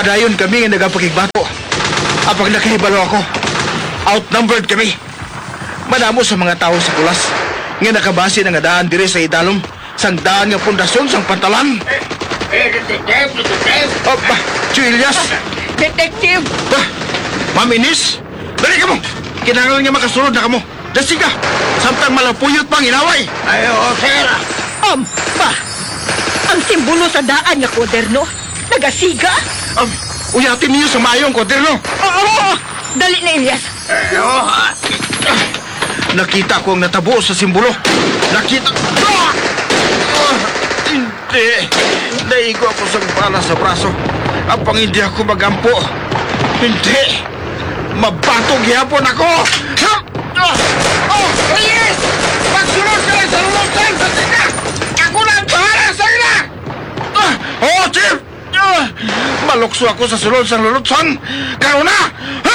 Padayon kami nga nagapakigbato. Apag nakahibalo ako, outnumbered kami. Madamo sa mga tao sa pulas nga nakabase na nga daan dire sa idalom sang daan nga pundasyon sang pantalan. Detective! Julius! Detective! Ma'am Ines, dali ka mo! Kinahanglan nga makasunod na ka mo. Dasig ka! Samtang malapuyot pang inaway! Ayo, sir! Ba? Ang simbolo sa daan nga kwaderno? Nagasiga? Uyatin niyo sa mayong kwaderno! Oo! Dali na, Elias! Nakita ko ang natabo sa simbolo. Nakita... Hindi. Naigo ako sa bala sa braso. Apang hindi ako magampo. Hindi. Mabatog yapon ako. Yes! Magsunod ka lang sa lulutan! Patika! Ako na ang bahala sa ina! Chief! Malukso ako sa sulod sa lulutsan. Karuna!